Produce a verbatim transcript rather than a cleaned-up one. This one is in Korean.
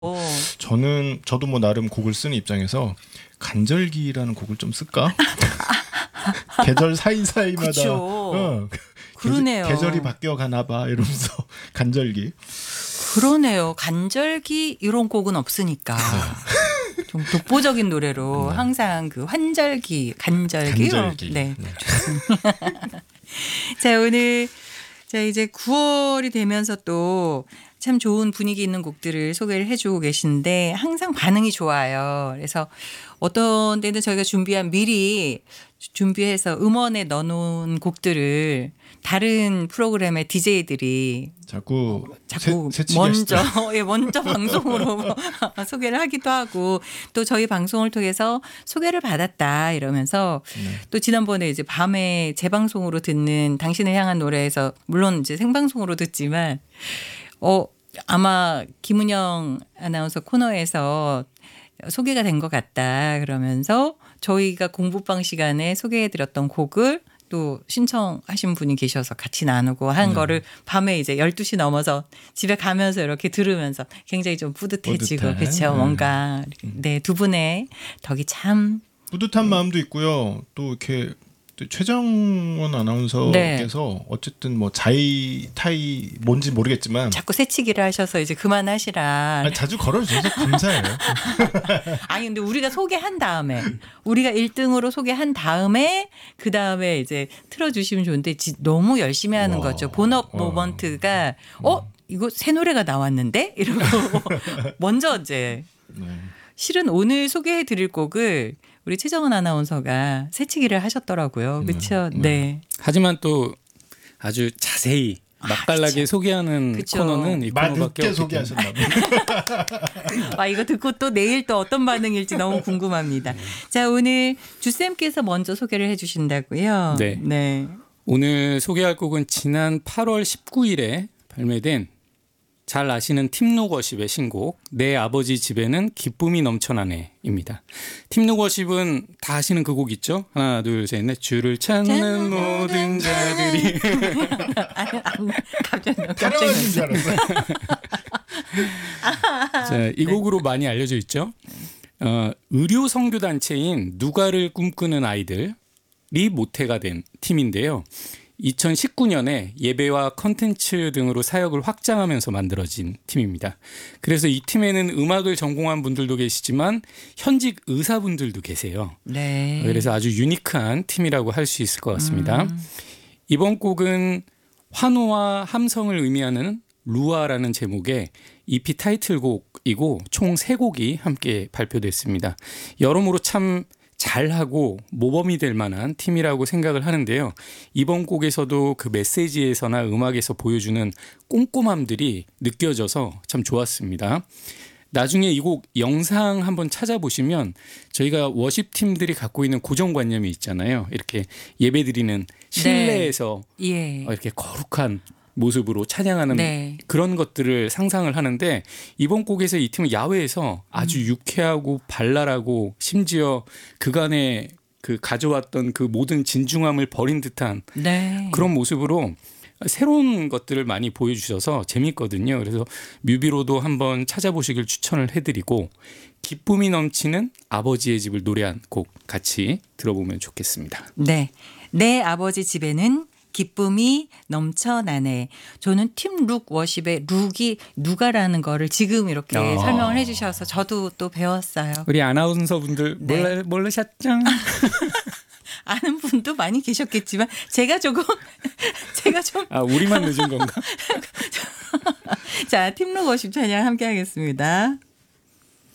오. 저는 저도 뭐 나름 곡을 쓰는 입장에서 간절기라는 곡을 좀 쓸까? 계절 사이사이마다 그쵸. 어, 그러네요. 계절, 계절이 바뀌어 가나 봐 이러면서 간절기. 그러네요. 간절기 이런 곡은 없으니까. 좀 독보적인 노래로 네. 항상 그 환절기, 간절기. 간절기. 네. 네. 좋습니다. 자, 오늘 자, 이제 구월이 되면서 또 참 좋은 분위기 있는 곡들을 소개를 해주고 계신데 항상 반응이 좋아요. 그래서 어떤 때는 저희가 준비한 미리 준비해서 음원에 넣어놓은 곡들을 다른 프로그램의 디제이들이 자꾸 자꾸 새, 새치기 먼저 하시더라고요. 예, 먼저 방송으로 소개를 하기도 하고 또 저희 방송을 통해서 소개를 받았다 이러면서 네. 또 지난번에 이제 밤에 재방송으로 듣는 당신을 향한 노래에서 물론 이제 생방송으로 듣지만 어 아마 김은영 아나운서 코너에서 소개가 된 것 같다 그러면서 저희가 공부방 시간에 소개해드렸던 곡을 또 신청하신 분이 계셔서 같이 나누고 한 네. 거를 밤에 이제 열두 시 넘어서 집에 가면서 이렇게 들으면서 굉장히 좀 뿌듯해지고 뿌듯해. 그렇죠. 네. 뭔가 네, 두 분의 덕이 참 뿌듯한 마음도 있고요. 또 이렇게 또 최정원 아나운서께서 네. 어쨌든 뭐 자의 타의 뭔지 모르겠지만 자꾸 새치기를 하셔서 이제 그만하시라. 아니, 자주 걸어주셔서 감사해요. 아니 근데 우리가 소개한 다음에 우리가 일 등으로 소개한 다음에 그 다음에 이제 틀어주시면 좋은데 지- 너무 열심히 하는 와. 거죠. 본업 와. 모먼트가 어 이거 새 노래가 나왔는데 이러고 먼저 이제 네. 실은 오늘 소개해 드릴 곡을 우리 최정은 아나운서가 새치기를 하셨더라고요. 그렇죠? 네. 네. 하지만 또 아주 자세히 맛깔나게 그쵸. 소개하는 그쵸. 코너는 이 말 코너밖에 늦게 없기 때문에. 소개하셨나 봐요. 아, 이거 듣고 또 내일 또 어떤 반응일지 너무 궁금합니다. 자, 오늘 주쌤께서 먼저 소개를 해 주신다고요? 네. 네. 오늘 소개할 곡은 지난 팔월 십구일에 발매된 잘 아시는 팀룩워십의 신곡 내 아버지 집에는 기쁨이 넘쳐나네입니다. 팀룩워십은 다 아시는 그 곡 있죠? 하나 둘 셋 넷 주를 찾는 모든 자들이 아니, 아니, 갑자기 갑자기 따라하신 줄 알았어요. 자, 이 곡으로 많이 알려져 있죠. 어, 의료 선교 단체인 누가를 꿈꾸는 아이들이 모태가 된 팀인데요. 이천십구년에 예배와 컨텐츠 등으로 사역을 확장하면서 만들어진 팀입니다. 그래서 이 팀에는 음악을 전공한 분들도 계시지만 현직 의사분들도 계세요. 네. 그래서 아주 유니크한 팀이라고 할 수 있을 것 같습니다. 음. 이번 곡은 환호와 함성을 의미하는 루아라는 제목의 이피 타이틀곡이고 총 세 곡이 함께 발표됐습니다. 여러모로 참 잘하고 모범이 될 만한 팀이라고 생각을 하는데요. 이번 곡에서도 그 메시지에서나 음악에서 보여주는 꼼꼼함들이 느껴져서 참 좋았습니다. 나중에 이 곡 영상 한번 찾아보시면 저희가 워십팀들이 갖고 있는 고정관념이 있잖아요. 이렇게 예배드리는 실내에서 예. 이렇게 거룩한 모습으로 찬양하는 네. 그런 것들을 상상을 하는데 이번 곡에서 이 팀은 야외에서 아주 음. 유쾌하고 발랄하고 심지어 그간에 그 가져왔던 그 모든 진중함을 버린 듯한 네. 그런 모습으로 새로운 것들을 많이 보여주셔서 재밌거든요. 그래서 뮤비로도 한번 찾아보시길 추천을 해드리고 기쁨이 넘치는 아버지의 집을 노래한 곡 같이 들어보면 좋겠습니다. 네. 내 아버지 집에는 기쁨이 넘쳐나네. 저는 팀 룩 워십의 룩이 누가라는 거를 지금 이렇게 어. 설명을 해 주셔서 저도 또 배웠어요. 우리 아나운서 분들 네. 몰라, 모르셨죠? 아는 분도 많이 계셨겠지만 제가 조금 제가 좀 아 우리만 늦은 건가? 자, 팀 룩 워십 찬양 함께 하겠습니다.